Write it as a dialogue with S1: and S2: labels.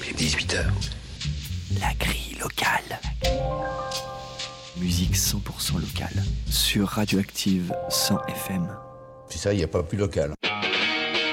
S1: est 18h.
S2: La grille locale. Musique 100% locale. Sur Radioactive 100 FM.
S3: C'est ça, il n'y a pas plus local.